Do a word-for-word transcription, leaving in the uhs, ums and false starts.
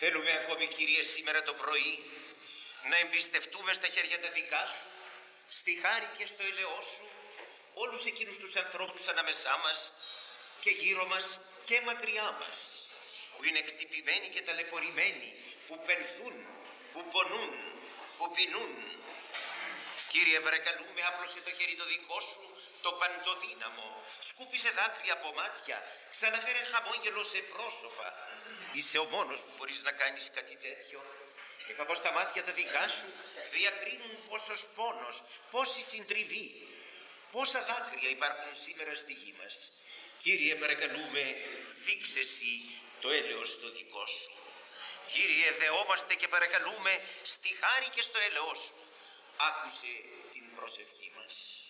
Θέλουμε ακόμη, Κύριε, σήμερα το πρωί να εμπιστευτούμε στα χέρια τα δικά Σου, στη χάρη και στο ελαιό Σου, όλους εκείνους τους ανθρώπους ανάμεσά μας και γύρω μας και μακριά μας, που είναι εκτυπημένοι και ταλαιπωρημένοι, που πενθούν, που πονούν, που πεινούν. Κύριε, παρακαλούμε, άπλωσε το χέρι το δικό Σου, το παντοδύναμο, σκούπισε δάκρυα από μάτια, ξαναφέρε χαμόγελο σε πρόσωπα. Είσαι ο μόνος που μπορείς να κάνεις κάτι τέτοιο. Και καθώς τα μάτια τα δικά Σου διακρίνουν πόσος πόνος, πόση συντριβή, πόσα δάκρυα υπάρχουν σήμερα στη γη μας, Κύριε, παρακαλούμε, δείξε Εσύ το έλεος το δικό Σου. Κύριε, δεόμαστε και παρακαλούμε στη χάρη και στο έλεος Σου. Άκουσε την προσευχή μας.